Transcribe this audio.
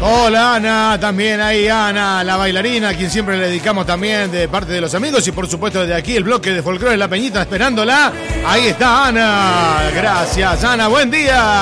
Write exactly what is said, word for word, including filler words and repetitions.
Hola Ana, también ahí Ana, la bailarina, a quien siempre le dedicamos también de parte de los amigos y por supuesto desde aquí el bloque de Folclore La Peñita esperándola. Ahí está Ana, gracias Ana, buen día.